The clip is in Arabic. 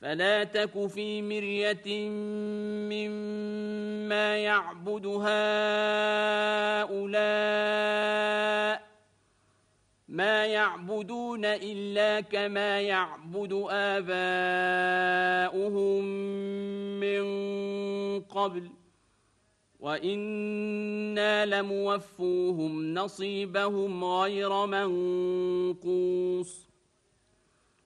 فلا تك في مرية مما يعبد هؤلاء ما يعبدون إلا كما يعبد آباؤهم من قبل وإنا لموفوهم نصيبهم غير منقوص